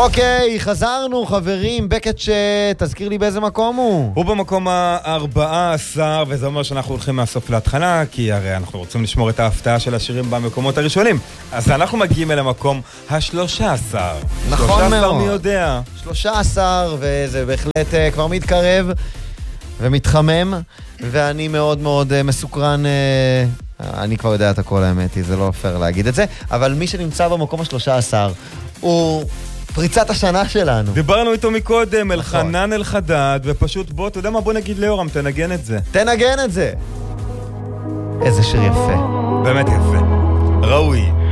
אוקיי, חזרנו חברים, בקט תזכיר לי באיזה מקום הוא? הוא במקום ה-14, וזה אומר שאנחנו הולכים מהסוף להתחלה, כי הרי אנחנו רוצים לשמור את ההפתעה של השירים במקומות הראשונים. אז אנחנו מגיעים אל המקום ה-13. נכון מאוד. 13 מי יודע? 13, וזה בהחלט כבר מתקרב ומתחמם, ואני מאוד מאוד מסוקרן, אני כבר יודע את הכל האמת, זה לא פייר להגיד את זה, אבל מי שנמצא במקום ה-13 הוא פריצת השנה שלנו. דיברנו איתו מקודם, אלחנן אלחדד, ופשוט בוא, אתה יודע מה, בוא נגיד ליורם, תנגן את זה. תנגן את זה. איזה שיר יפה. באמת יפה. ראוי.